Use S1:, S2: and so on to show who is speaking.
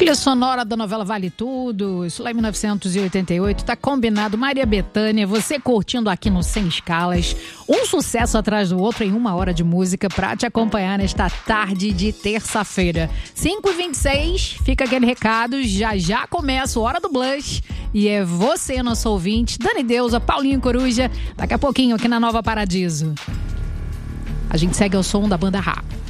S1: Trilha sonora da novela Vale Tudo, isso lá em 1988, tá combinado. Maria Bethânia, você curtindo aqui no Sem Escalas, um sucesso atrás do outro em 1 hora de música pra te acompanhar nesta tarde de terça-feira. 5h26, fica aquele recado, já começa o Hora do Blush e é você, nosso ouvinte, Dani Deusa, Paulinho Coruja, daqui a pouquinho aqui na Nova Paradiso. A gente segue ao som da banda Rá.